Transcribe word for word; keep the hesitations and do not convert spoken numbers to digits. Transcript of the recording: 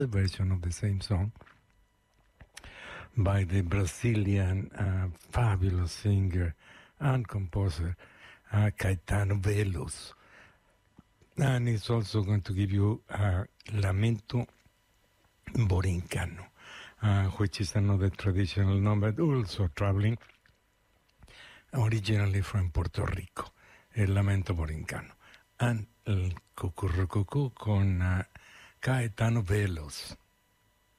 version of the same song by the Brazilian uh, fabulous singer and composer uh, Caetano Veloso. And it's also going to give you uh, Lamento Borincano, uh, which is another traditional number, also traveling originally from Puerto Rico, el Lamento Borincano. And el Cucurrucucú con uh, Caetano Veloso.